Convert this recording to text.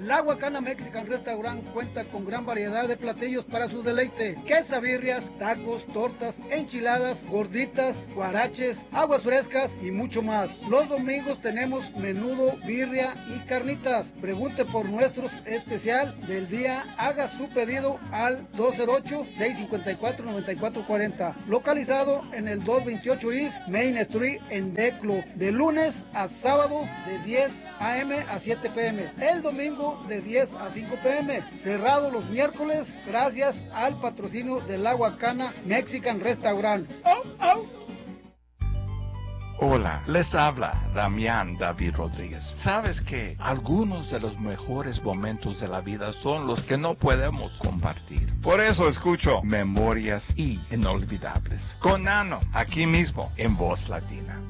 La Huacana Mexican Restaurant cuenta con gran variedad de platillos para su deleite. Quesabirrias, tacos, tortas, enchiladas, gorditas, guaraches, aguas frescas y mucho más. Los domingos tenemos menudo, birria y carnitas. Pregunte por nuestro especial del día. Haga su pedido al 208-654-9440. Localizado en el 228 East Main Street en Declo. De lunes a sábado de 10 a.m. a 7 p.m. El domingo de 10 a 5 p.m. Cerrado los miércoles gracias al patrocinio de La Huacana Mexican Restaurant. ¡Oh, oh! Hola, les habla Damián David Rodríguez. ¿Sabes que algunos de los mejores momentos de la vida son los que no podemos compartir? Por eso escucho Memorias Inolvidables con Nano, aquí mismo en Voz Latina.